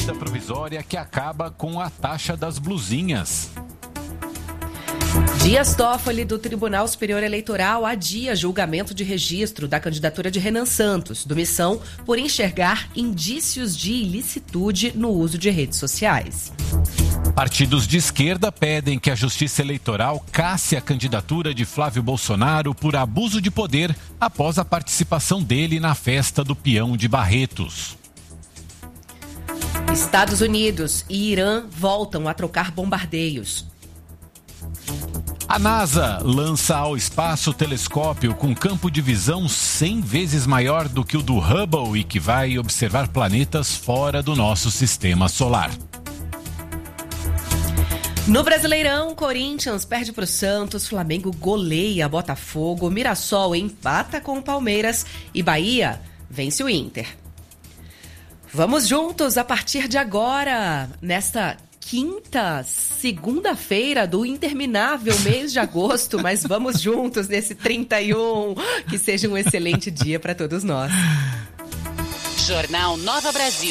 medida provisória que acaba com a taxa das blusinhas. Dias Toffoli, do Tribunal Superior Eleitoral, adia julgamento de registro da candidatura de Renan Santos, do Missão, por enxergar indícios de ilicitude no uso de redes sociais. Partidos de esquerda pedem que a Justiça Eleitoral casse a candidatura de Flávio Bolsonaro por abuso de poder após a participação dele na festa do peão de Barretos. Estados Unidos e Irã voltam a trocar bombardeios. A NASA lança ao espaço telescópio com campo de visão 100 vezes maior do que o do Hubble e que vai observar planetas fora do nosso sistema solar. No Brasileirão, Corinthians perde para o Santos, Flamengo goleia Botafogo, Mirassol empata com o Palmeiras e Bahia vence o Inter. Vamos juntos a partir de agora, nesta segunda-feira do interminável mês de agosto, mas vamos juntos nesse 31, que seja um excelente dia para todos nós. Jornal Nova Brasil.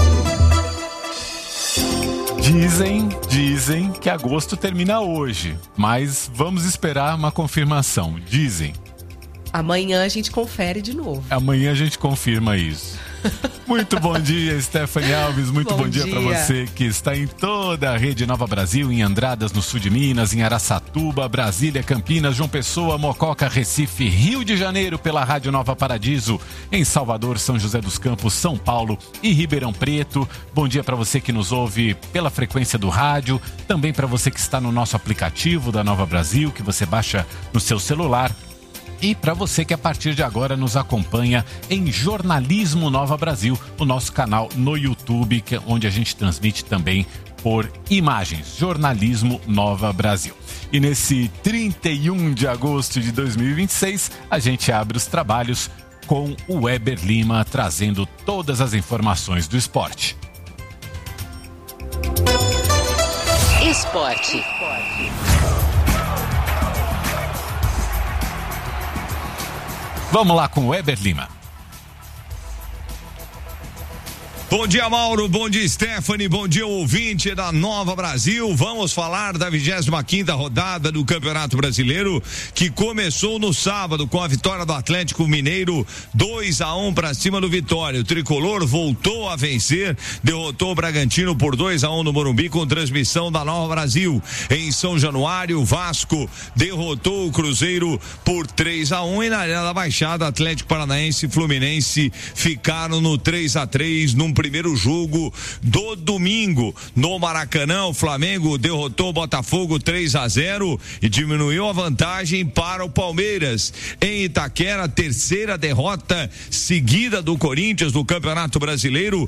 Dizem que agosto termina hoje, mas vamos esperar uma confirmação. Dizem. Amanhã a gente confere de novo. Amanhã a gente confirma isso. Muito bom dia, Stephanie Alves. Muito bom dia para você que está em toda a rede Nova Brasil, em Andradas, no sul de Minas, em Araçatuba, Brasília, Campinas, João Pessoa, Mococa, Recife, Rio de Janeiro, pela Rádio Nova Paradiso, em Salvador, São José dos Campos, São Paulo e Ribeirão Preto. Bom dia para você que nos ouve pela frequência do rádio, também para você que está no nosso aplicativo da Nova Brasil, que você baixa no seu celular. E para você que a partir de agora nos acompanha em Jornalismo Nova Brasil, o nosso canal no YouTube, onde a gente transmite também por imagens. Jornalismo Nova Brasil. E nesse 31 de agosto de 2026, a gente abre os trabalhos com o Weber Lima, trazendo todas as informações do esporte. Esporte. Vamos lá com o Weber Lima. Bom dia, Mauro, bom dia, Stephanie, bom dia, ouvinte da Nova Brasil. Vamos falar da 25ª rodada do Campeonato Brasileiro, que começou no sábado com a vitória do Atlético Mineiro 2-1 para cima do Vitória. O tricolor voltou a vencer, derrotou o Bragantino por 2-1 no Morumbi, com transmissão da Nova Brasil. Em São Januário, o Vasco derrotou o Cruzeiro por 3-1 e na Arena da Baixada, Atlético Paranaense e Fluminense ficaram no 3-3 num primeiro jogo do domingo. No Maracanã, o Flamengo derrotou o Botafogo 3-0 e diminuiu a vantagem para o Palmeiras. Em Itaquera, terceira derrota seguida do Corinthians no Campeonato Brasileiro,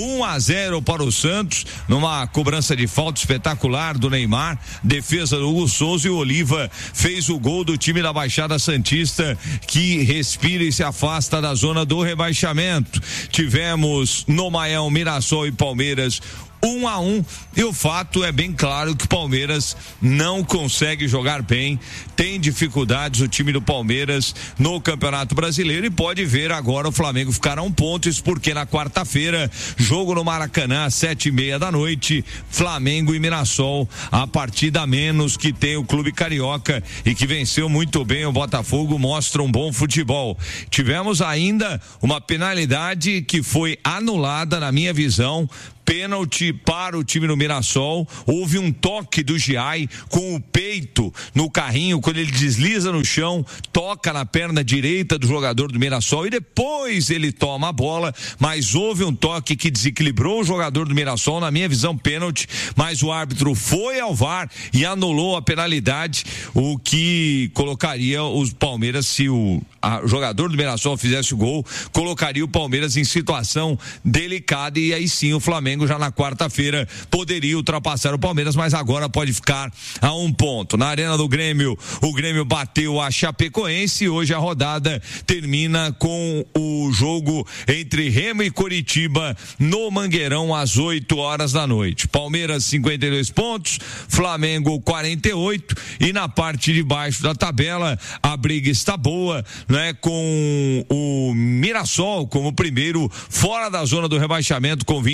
1-0 para o Santos, numa cobrança de falta espetacular do Neymar, defesa do Hugo Souza, e o Oliva fez o gol do time da Baixada Santista, que respira e se afasta da zona do rebaixamento. Tivemos no Maião, Mirassol e Palmeiras 1-1, e o fato é bem claro que o Palmeiras não consegue jogar bem, tem dificuldades o time do Palmeiras no Campeonato Brasileiro, e pode ver agora o Flamengo ficar a 1 ponto, isso porque na quarta-feira, jogo no Maracanã às 7:30 da noite, Flamengo e Mirassol, a partida a menos que tem o clube carioca e que venceu muito bem o Botafogo, mostra um bom futebol. Tivemos ainda uma penalidade que foi anulada, na minha visão, pênalti para o time do Mirassol. Houve um toque do Giai com o peito no carrinho, quando ele desliza no chão, toca na perna direita do jogador do Mirassol e depois ele toma a bola, mas houve um toque que desequilibrou o jogador do Mirassol, na minha visão pênalti, mas o árbitro foi ao VAR e anulou a penalidade, o que colocaria os Palmeiras, se o jogador do Mirassol fizesse o gol, colocaria o Palmeiras em situação delicada, e aí sim o Flamengo já na quarta-feira poderia ultrapassar o Palmeiras, mas agora pode ficar a 1 ponto. Na Arena do Grêmio, o Grêmio bateu a Chapecoense, e hoje a rodada termina com o jogo entre Remo e Coritiba no Mangueirão às 8h da noite. Palmeiras 52 pontos, Flamengo 48, e na parte de baixo da tabela a briga está boa, né, com o Mirassol como primeiro, fora da zona do rebaixamento com 25 pontos.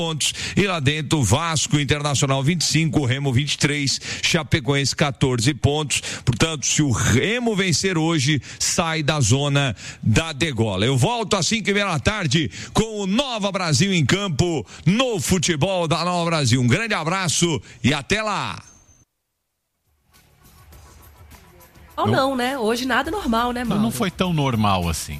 pontos. E lá dentro, Vasco, Internacional 25, Remo 23, Chapecoense 14 pontos. Portanto, se o Remo vencer hoje, sai da zona da degola. Eu volto às 5h30 com o Nova Brasil em campo no futebol da Nova Brasil. Um grande abraço e até lá. Não, né? Hoje nada normal, né, mano? Não foi tão normal assim.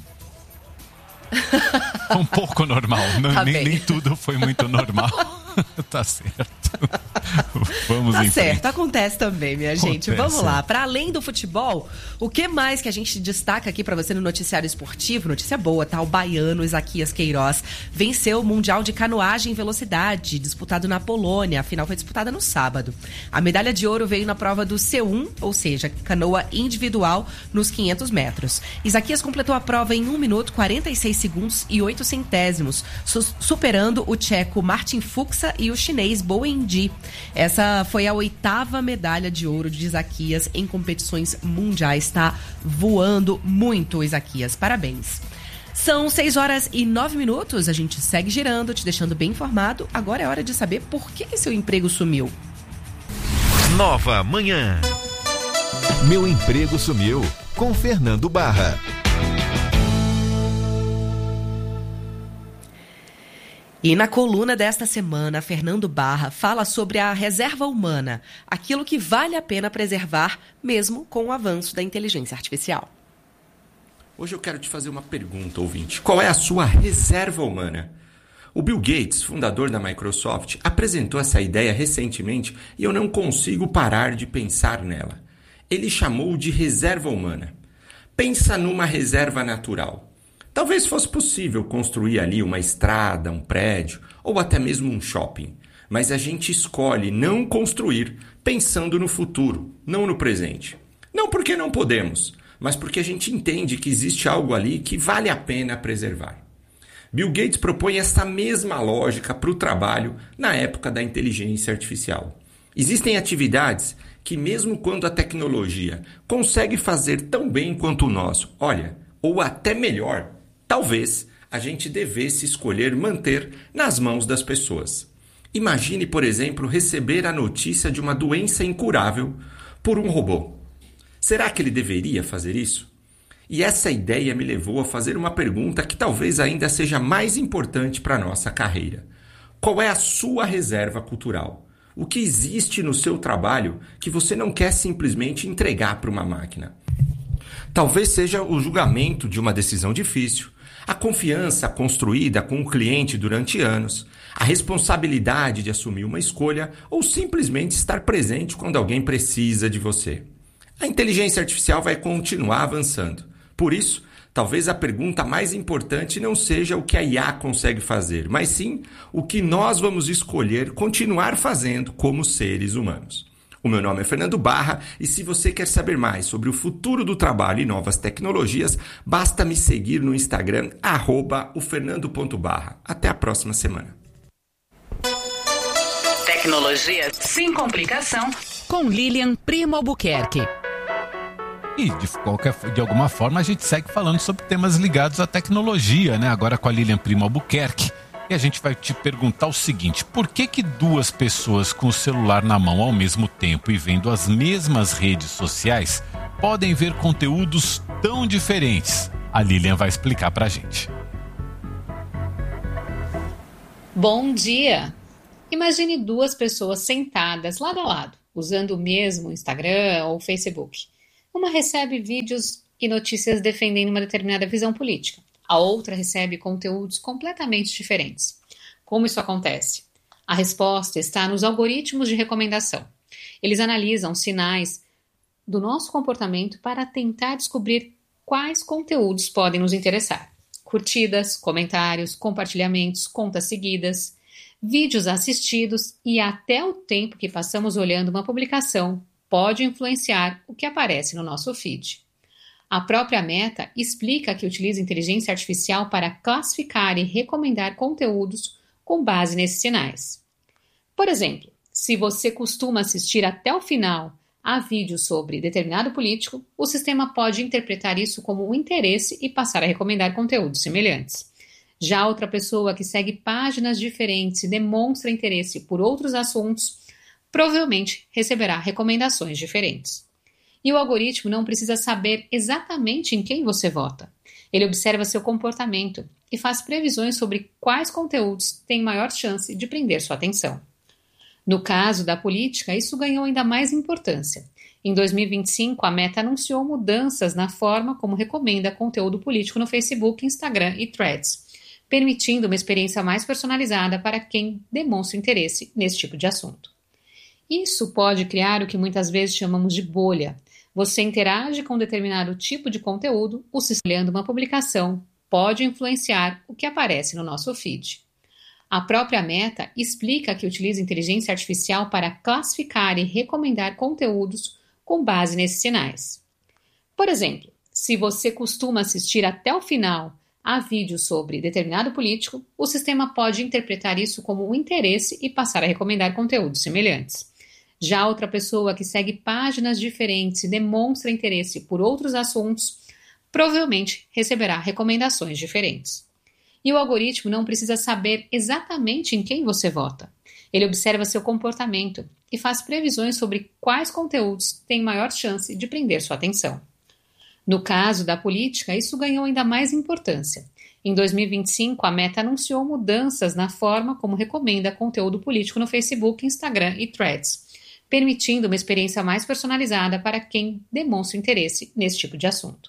Um pouco normal. Nem tudo foi muito normal. Tá certo. Vamos em frente. Tá certo, acontece também, minha gente. Vamos lá. Para além do futebol, o que mais que a gente destaca aqui para você no noticiário esportivo? Notícia boa, tá? O baiano Isaquias Queiroz venceu o Mundial de Canoagem em Velocidade, disputado na Polônia. A final foi disputada no sábado. A medalha de ouro veio na prova do C1, ou seja, canoa individual nos 500 metros. Isaquias completou a prova em 1 minuto, 46 segundos e 8 centésimos, superando o tcheco Martin Fuchs e o chinês Bowen Ji. Essa foi a 8ª medalha de ouro de Isaquias em competições mundiais. Está voando muito, Isaquias. Parabéns. São 6h09. A gente segue girando, te deixando bem informado. Agora é hora de saber por que seu emprego sumiu. Nova Manhã. Meu emprego sumiu, com Fernando Barra. E na coluna desta semana, Fernando Barra fala sobre a reserva humana, aquilo que vale a pena preservar, mesmo com o avanço da inteligência artificial. Hoje eu quero te fazer uma pergunta, ouvinte. Qual é a sua reserva humana? O Bill Gates, fundador da Microsoft, apresentou essa ideia recentemente e eu não consigo parar de pensar nela. Ele chamou de reserva humana. Pensa numa reserva natural. Talvez fosse possível construir ali uma estrada, um prédio ou até mesmo um shopping. Mas a gente escolhe não construir pensando no futuro, não no presente. Não porque não podemos, mas porque a gente entende que existe algo ali que vale a pena preservar. Bill Gates propõe essa mesma lógica para o trabalho na época da inteligência artificial. Existem atividades que, mesmo quando a tecnologia consegue fazer tão bem quanto nós, ou até melhor, talvez a gente devesse escolher manter nas mãos das pessoas. Imagine, por exemplo, receber a notícia de uma doença incurável por um robô. Será que ele deveria fazer isso? E essa ideia me levou a fazer uma pergunta que talvez ainda seja mais importante para a nossa carreira. Qual é a sua reserva cultural? O que existe no seu trabalho que você não quer simplesmente entregar para uma máquina? Talvez seja o julgamento de uma decisão difícil, a confiança construída com o cliente durante anos, a responsabilidade de assumir uma escolha ou simplesmente estar presente quando alguém precisa de você. A inteligência artificial vai continuar avançando. Por isso, talvez a pergunta mais importante não seja o que a IA consegue fazer, mas sim o que nós vamos escolher continuar fazendo como seres humanos. O meu nome é Fernando Barra e se você quer saber mais sobre o futuro do trabalho e novas tecnologias, basta me seguir no Instagram, @ofernando.barra. Até a próxima semana. Tecnologia sem complicação. Com Lilian Primo Albuquerque. E de alguma forma a gente segue falando sobre temas ligados à tecnologia, né? Agora com a Lilian Primo Albuquerque. E a gente vai te perguntar o seguinte: por que duas pessoas com o celular na mão ao mesmo tempo e vendo as mesmas redes sociais podem ver conteúdos tão diferentes? A Lilian vai explicar pra gente. Bom dia! Imagine duas pessoas sentadas lado a lado, usando o mesmo Instagram ou Facebook. Uma recebe vídeos e notícias defendendo uma determinada visão política. A outra recebe conteúdos completamente diferentes. Como isso acontece? A resposta está nos algoritmos de recomendação. Eles analisam sinais do nosso comportamento para tentar descobrir quais conteúdos podem nos interessar. Curtidas, comentários, compartilhamentos, contas seguidas, vídeos assistidos e até o tempo que passamos olhando uma publicação pode influenciar o que aparece no nosso feed. A própria Meta explica que utiliza inteligência artificial para classificar e recomendar conteúdos com base nesses sinais. Por exemplo, se você costuma assistir até o final a vídeos sobre determinado político, o sistema pode interpretar isso como um interesse e passar a recomendar conteúdos semelhantes. Já outra pessoa que segue páginas diferentes e demonstra interesse por outros assuntos, provavelmente receberá recomendações diferentes. E o algoritmo não precisa saber exatamente em quem você vota. Ele observa seu comportamento e faz previsões sobre quais conteúdos têm maior chance de prender sua atenção. No caso da política, isso ganhou ainda mais importância. Em 2025, a Meta anunciou mudanças na forma como recomenda conteúdo político no Facebook, Instagram e Threads, permitindo uma experiência mais personalizada para quem demonstra interesse nesse tipo de assunto. Isso pode criar o que muitas vezes chamamos de bolha. Você interage com determinado tipo de conteúdo, o sistema olhando uma publicação pode influenciar o que aparece no nosso feed. A própria Meta explica que utiliza inteligência artificial para classificar e recomendar conteúdos com base nesses sinais. Por exemplo, se você costuma assistir até o final a vídeos sobre determinado político, o sistema pode interpretar isso como um interesse e passar a recomendar conteúdos semelhantes. Já outra pessoa que segue páginas diferentes e demonstra interesse por outros assuntos, provavelmente receberá recomendações diferentes. E o algoritmo não precisa saber exatamente em quem você vota. Ele observa seu comportamento e faz previsões sobre quais conteúdos têm maior chance de prender sua atenção. No caso da política, isso ganhou ainda mais importância. Em 2025, a Meta anunciou mudanças na forma como recomenda conteúdo político no Facebook, Instagram e Threads, permitindo uma experiência mais personalizada para quem demonstra interesse nesse tipo de assunto.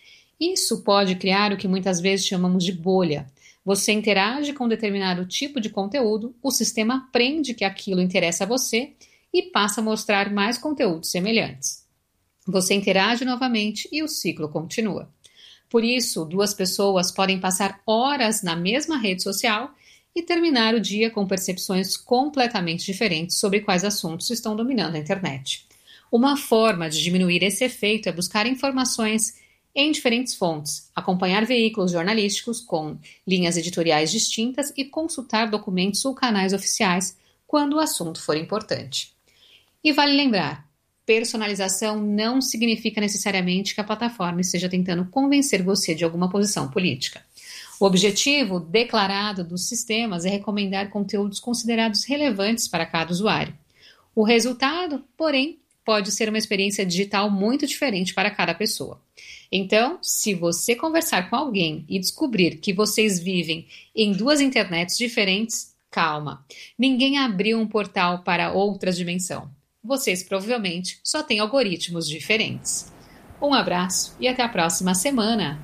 Isso pode criar o que muitas vezes chamamos de bolha. Você interage com determinado tipo de conteúdo, o sistema aprende que aquilo interessa a você e passa a mostrar mais conteúdos semelhantes. Você interage novamente e o ciclo continua. Por isso, duas pessoas podem passar horas na mesma rede social e terminar o dia com percepções completamente diferentes sobre quais assuntos estão dominando a internet. Uma forma de diminuir esse efeito é buscar informações em diferentes fontes, acompanhar veículos jornalísticos com linhas editoriais distintas e consultar documentos ou canais oficiais quando o assunto for importante. E vale lembrar, personalização não significa necessariamente que a plataforma esteja tentando convencer você de alguma posição política. O objetivo declarado dos sistemas é recomendar conteúdos considerados relevantes para cada usuário. O resultado, porém, pode ser uma experiência digital muito diferente para cada pessoa. Então, se você conversar com alguém e descobrir que vocês vivem em duas internets diferentes, calma. Ninguém abriu um portal para outra dimensão. Vocês provavelmente só têm algoritmos diferentes. Um abraço e até a próxima semana.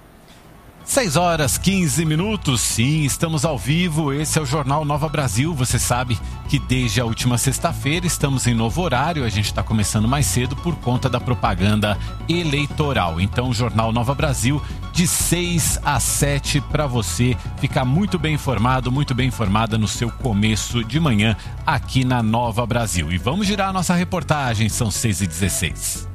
6h15. Sim, estamos ao vivo. Esse é o Jornal Nova Brasil. Você sabe que desde a última sexta-feira estamos em novo horário. A gente está começando mais cedo por conta da propaganda eleitoral. Então, o Jornal Nova Brasil, de 6 às 7, para você ficar muito bem informado, muito bem informada no seu começo de manhã aqui na Nova Brasil. E vamos girar a nossa reportagem. São 6h16.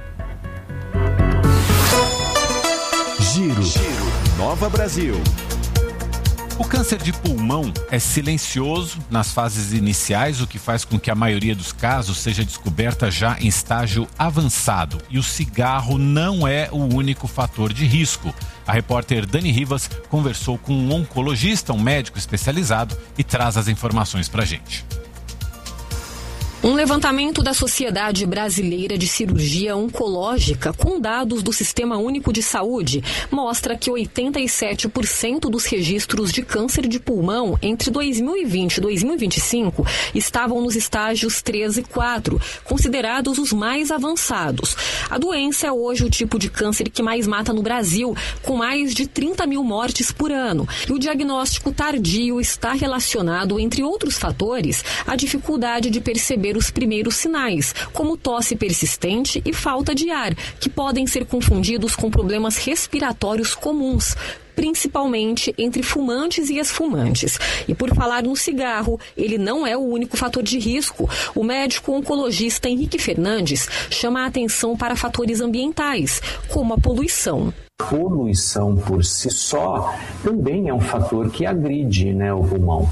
Giro. Nova Brasil. O câncer de pulmão é silencioso nas fases iniciais, o que faz com que a maioria dos casos seja descoberta já em estágio avançado. E o cigarro não é o único fator de risco. A repórter Dani Rivas conversou com um oncologista, um médico especializado, e traz as informações pra gente. Um levantamento da Sociedade Brasileira de Cirurgia Oncológica com dados do Sistema Único de Saúde mostra que 87% dos registros de câncer de pulmão entre 2020 e 2025 estavam nos estágios 3 e 4, considerados os mais avançados. A doença é hoje o tipo de câncer que mais mata no Brasil, com mais de 30 mil mortes por ano. E o diagnóstico tardio está relacionado, entre outros fatores, à dificuldade de perceber os primeiros sinais, como tosse persistente e falta de ar, que podem ser confundidos com problemas respiratórios comuns, principalmente entre fumantes e ex-fumantes. E por falar no cigarro, ele não é o único fator de risco. O médico oncologista Henrique Fernandes chama a atenção para fatores ambientais, como a poluição. Poluição por si só também é um fator que agride, o pulmão.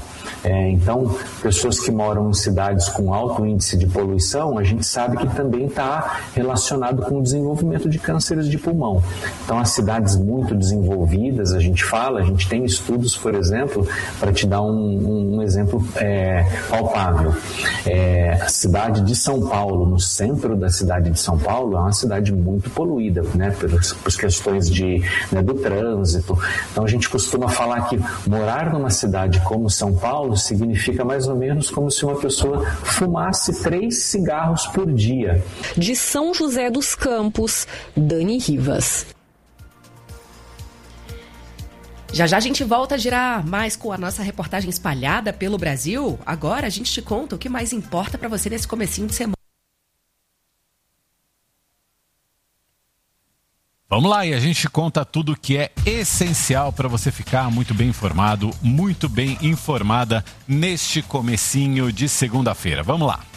Então, pessoas que moram em cidades com alto índice de poluição, a gente sabe que também está relacionado com o desenvolvimento de cânceres de pulmão. Então, as cidades muito desenvolvidas, a gente tem estudos, por exemplo, para te dar um exemplo palpável. A cidade de São Paulo, no centro da cidade de São Paulo, é uma cidade muito poluída, né, por questões do trânsito. Então, a gente costuma falar que morar numa cidade como São Paulo significa mais ou menos como se uma pessoa fumasse 3 cigarros por dia. De São José dos Campos, Dani Rivas. Já já a gente volta a girar mais com a nossa reportagem espalhada pelo Brasil. Agora a gente te conta o que mais importa para você nesse comecinho de semana. Vamos lá, e a gente conta tudo que é essencial para você ficar muito bem informado, muito bem informada neste comecinho de segunda-feira. Vamos lá.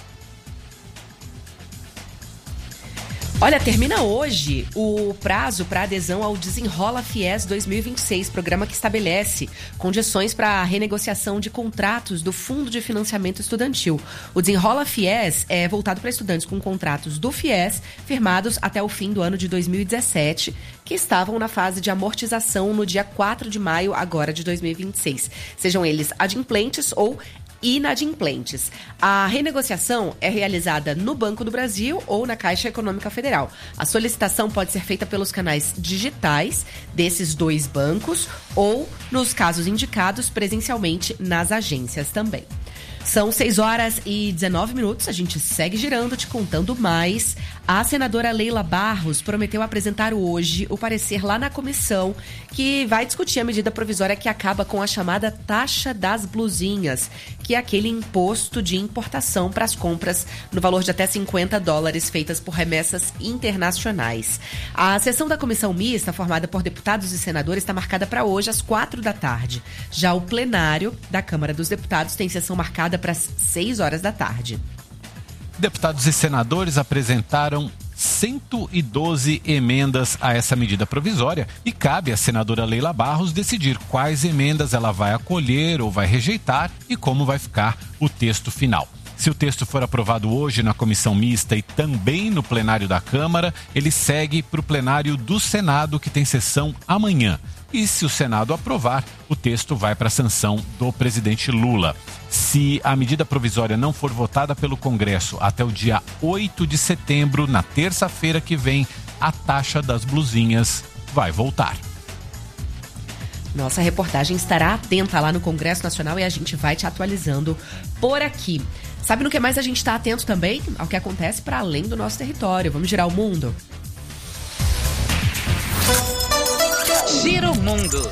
Olha, termina hoje o prazo para adesão ao Desenrola Fies 2026, programa que estabelece condições para a renegociação de contratos do Fundo de Financiamento Estudantil. O Desenrola Fies é voltado para estudantes com contratos do Fies firmados até o fim do ano de 2017, que estavam na fase de amortização no dia 4 de maio agora de 2026. Sejam eles adimplentes ou inadimplentes. A renegociação é realizada no Banco do Brasil ou na Caixa Econômica Federal. A solicitação pode ser feita pelos canais digitais desses 2 bancos ou, nos casos indicados, presencialmente nas agências também. São 6h19, a gente segue girando, te contando mais. A senadora Leila Barros prometeu apresentar hoje o parecer lá na comissão que vai discutir a medida provisória que acaba com a chamada taxa das blusinhas, que é aquele imposto de importação para as compras no valor de até $50 feitas por remessas internacionais. A sessão da comissão mista, formada por deputados e senadores, está marcada para hoje às 16h. Já o plenário da Câmara dos Deputados tem sessão marcada para as 18h. Deputados e senadores apresentaram 112 emendas a essa medida provisória e cabe à senadora Leila Barros decidir quais emendas ela vai acolher ou vai rejeitar e como vai ficar o texto final. Se o texto for aprovado hoje na comissão mista e também no plenário da Câmara, ele segue para o plenário do Senado, que tem sessão amanhã. E se o Senado aprovar, o texto vai para a sanção do presidente Lula. Se a medida provisória não for votada pelo Congresso até o dia 8 de setembro, na terça-feira que vem, a taxa das blusinhas vai voltar. Nossa reportagem estará atenta lá no Congresso Nacional e a gente vai te atualizando por aqui. Sabe no que mais a gente está atento também? Ao que acontece para além do nosso território. Vamos girar o mundo? Gira o mundo.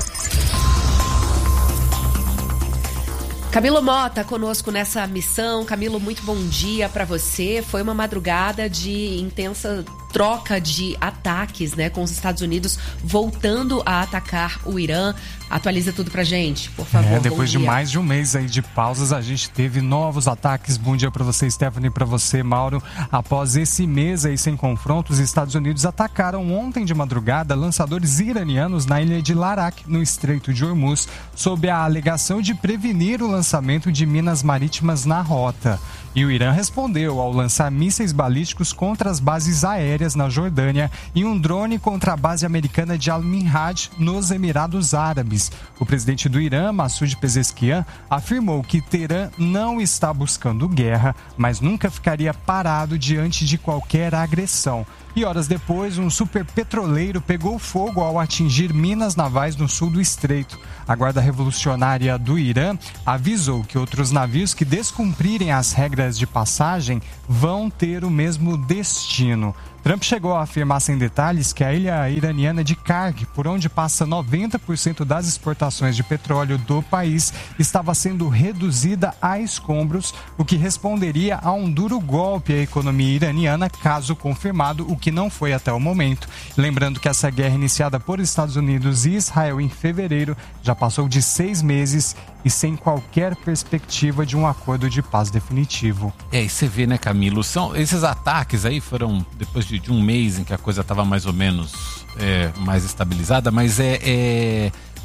Camilo Mota conosco nessa missão. Camilo, muito bom dia para você. Foi uma madrugada de intensa troca de ataques, né, com os Estados Unidos voltando a atacar o Irã. Atualiza tudo pra gente, por favor. Depois de mais de um mês aí de pausas, a gente teve novos ataques. Bom dia pra você, Stephanie, pra você, Mauro. Após esse mês aí sem confronto, os Estados Unidos atacaram ontem de madrugada lançadores iranianos na ilha de Larak, no Estreito de Hormuz, sob a alegação de prevenir o lançamento de minas marítimas na rota. E o Irã respondeu ao lançar mísseis balísticos contra as bases aéreas na Jordânia e um drone contra a base americana de Al-Minhaj, nos Emirados Árabes. O presidente do Irã, Massoud Pezeshkian, afirmou que Teherã não está buscando guerra, mas nunca ficaria parado diante de qualquer agressão. E horas depois, um superpetroleiro pegou fogo ao atingir minas navais no sul do estreito. A Guarda Revolucionária do Irã avisou que outros navios que descumprirem as regras de passagem vão ter o mesmo destino. Trump chegou a afirmar sem detalhes que a ilha iraniana de Karg, por onde passa 90% das exportações de petróleo do país, estava sendo reduzida a escombros, o que responderia a um duro golpe à economia iraniana, caso confirmado, o que não foi até o momento. Lembrando que essa guerra iniciada por Estados Unidos e Israel em fevereiro já passou de 6 meses e sem qualquer perspectiva de um acordo de paz definitivo. E você vê, né, Camilo, esses ataques aí foram depois de um mês em que a coisa estava mais ou menos mais estabilizada, mas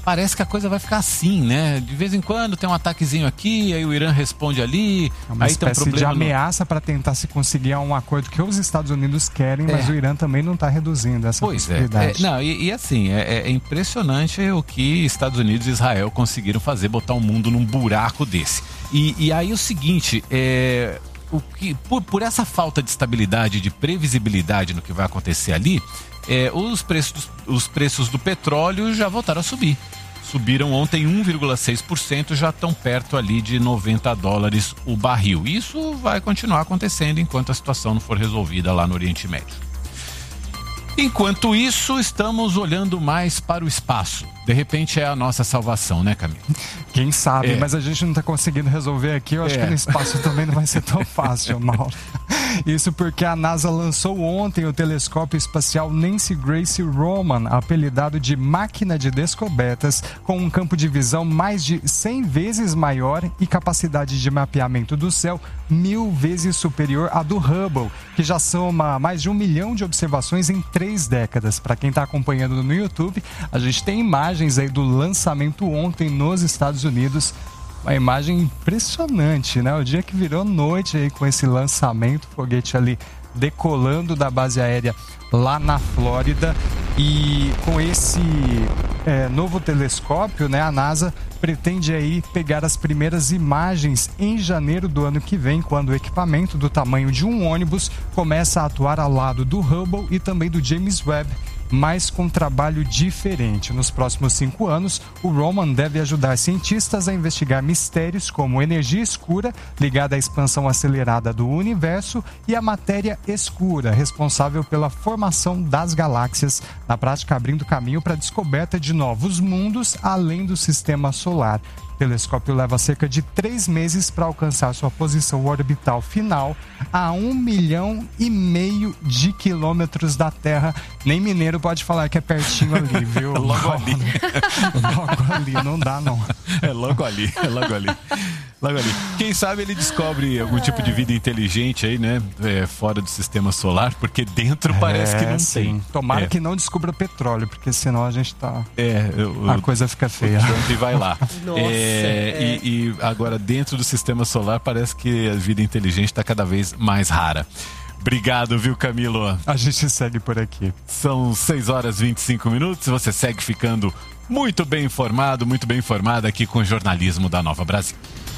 parece que a coisa vai ficar assim, né? De vez em quando tem um ataquezinho aqui, aí o Irã responde ali. É uma espécie de ameaça para tentar se conseguir um acordo que os Estados Unidos querem, mas o Irã também não está reduzindo essa possibilidade. Assim, é impressionante o que Estados Unidos e Israel conseguiram fazer, botar o mundo num buraco desse. E aí o seguinte, por essa falta de estabilidade, de previsibilidade no que vai acontecer ali, os preços do petróleo já voltaram a subir. Subiram ontem 1,6%, já estão perto ali de $90 o barril. Isso vai continuar acontecendo enquanto a situação não for resolvida lá no Oriente Médio. Enquanto isso, estamos olhando mais para o espaço. De repente é a nossa salvação, né, Camila? Quem sabe, mas a gente não está conseguindo resolver aqui. Eu acho que no espaço também não vai ser tão fácil, Mauro. Isso porque a NASA lançou ontem o telescópio espacial Nancy Grace Roman, apelidado de máquina de descobertas, com um campo de visão mais de 100 vezes maior e capacidade de mapeamento do céu 1000 vezes superior à do Hubble, que já soma mais de 1 milhão de observações em 3 décadas. Para quem está acompanhando no YouTube, a gente tem imagens aí do lançamento ontem nos Estados Unidos. Uma imagem impressionante, né? O dia que virou noite aí com esse lançamento, foguete ali decolando da base aérea lá na Flórida. E com esse novo telescópio, né, a NASA pretende aí pegar as primeiras imagens em janeiro do ano que vem, quando o equipamento do tamanho de um ônibus começa a atuar ao lado do Hubble e também do James Webb, mas com trabalho diferente. Nos próximos 5 anos, o Roman deve ajudar cientistas a investigar mistérios como energia escura, ligada à expansão acelerada do universo, e a matéria escura, responsável pela formação das galáxias, na prática abrindo caminho para a descoberta de novos mundos além do sistema solar. O telescópio leva cerca de 3 meses para alcançar sua posição orbital final a 1,5 milhão de quilômetros da Terra. Nem mineiro pode falar que é pertinho ali, viu? Logo ali. Logo ali, não dá não. É logo ali. Logo ali. Quem sabe ele descobre algum tipo de vida inteligente aí, né? Fora do sistema solar, porque dentro parece que não tem. Tomara que não descubra petróleo, porque senão a gente tá... a coisa fica feia. O Trump vai lá. Nossa. E agora dentro do sistema solar parece que a vida inteligente está cada vez mais rara. Obrigado, viu, Camilo? A gente segue por aqui. São 6h25. Você segue ficando muito bem informado, muito bem informada aqui com o jornalismo da Nova Brasil.